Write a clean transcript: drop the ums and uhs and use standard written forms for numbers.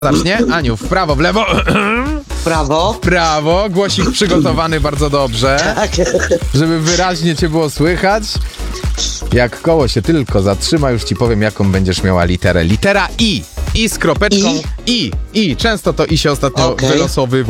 zacznie. Aniu, w prawo, w lewo. Prawo. W prawo. Głosik przygotowany bardzo dobrze, Tak. żeby wyraźnie cię było słychać. Jak koło się tylko zatrzyma, już ci powiem, jaką będziesz miała literę. Litera I. I z kropeczką. I. Często to I się ostatnio Okej. wylosowywuje.